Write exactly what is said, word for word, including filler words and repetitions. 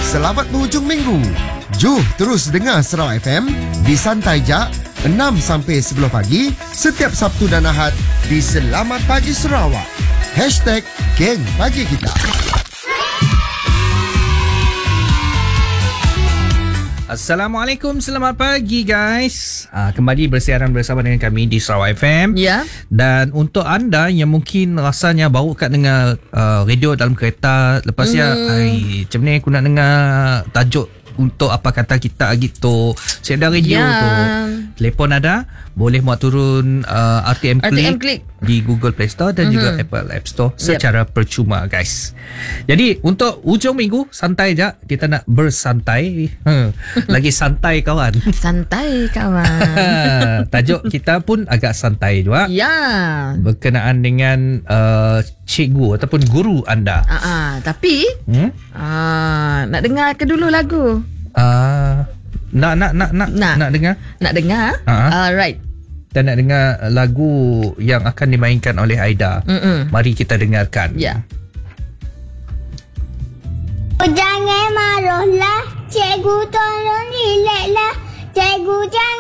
Selamat berhujung minggu. Jom terus dengar Sarawak F M di Santai Jak enam sampai sepuluh pagi setiap Sabtu dan Ahad di Selamat Pagi Sarawak. Hashtag Geng Pagi Kita. Assalamualaikum, selamat pagi guys. uh, Kembali bersiaran bersama dengan kami di Sarawak F M. Ya. Dan untuk anda yang mungkin rasanya baru kat dengar uh, radio dalam kereta, lepas ya, Hmm. ai, macam ni aku nak dengar tajuk untuk apa kata kita gitu. Saya ada radio Ya. tu. Telefon ada, boleh muat turun uh, R T M R T M Click Click di Google Play Store dan mm-hmm. juga Apple App Store secara yep. percuma guys. Jadi untuk hujung minggu santai je, kita nak bersantai. Hmm. Lagi santai kawan. Santai kawan. Tajuk kita pun agak santai juga. Ya. Berkenaan dengan uh, cikgu ataupun guru anda. Ah, ah, tapi Hmm? ah, nak dengar ke dulu lagu? Uh, nak nak nak nak Nak. nak dengar? Nak dengar? Ah. Alright. Dan nak dengar lagu yang akan dimainkan oleh Aida. Mm-mm. Mari kita dengarkan. Ya. Jangan marahlah, cikgu tolong relaxlah. Cikgu jangan